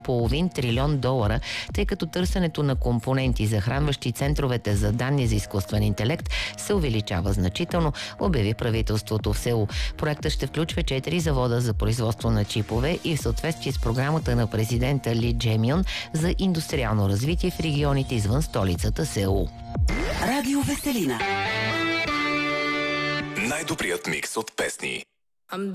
половин трилион долара, тъй като търсенето на компоненти, захранващи центровете за данни за изкуствен интелект, се увеличава значително, обяви правителството в Сеул. Проектът ще включва 4 завода за производство на чипове и в съответствие с програмата на президента Ли Джемион за индустриално развитие в регионите извън столицата Сеул. Радио Веселина. Най-добрият микс от песни.